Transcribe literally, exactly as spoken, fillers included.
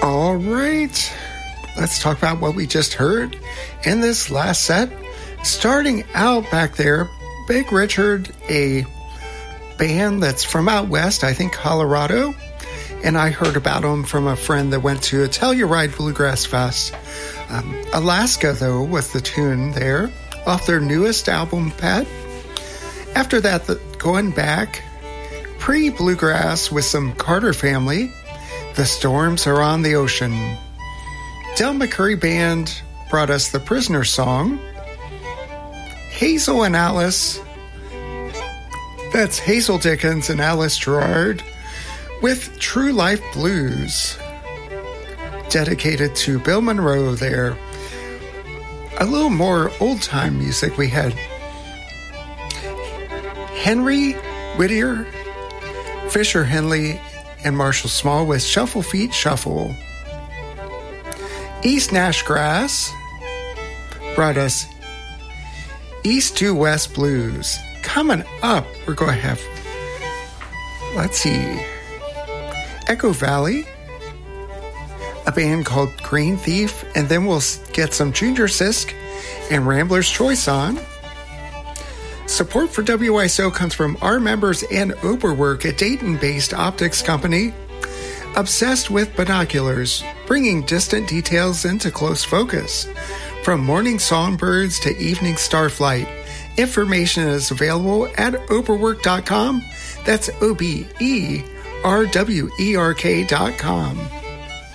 All right, let's talk about what we just heard in this last set. Starting out back there, Big Richard, a band that's from out west, I think Colorado, and I heard about them from a friend that went to a Telluride Bluegrass Fest. Um, Alaska, though, was the tune there, off their newest album, Pet. After that, the, going back, pre-bluegrass with some Carter Family, The Storms Are on the Ocean. Del McCoury Band brought us the Prisoner song. Hazel and Alice, that's Hazel Dickens and Alice Gerard, with True Life Blues, dedicated to Bill Monroe there. A little more old-time music we had. Henry Whittier, Fisher Henley, and Marshall Small with Shuffle Feet Shuffle. East Nashgrass brought us East to West Blues. Coming up, we're going to have, let's see, Echo Valley, a band called Green Thief, and then we'll get some Junior Sisk and Rambler's Choice on. Support for W I S O comes from our members and Oberwork, a Dayton-based optics company obsessed with binoculars, bringing distant details into close focus. From morning songbirds to evening starflight, information is available at oberwerk dot com. That's O B E R W E R K dot com.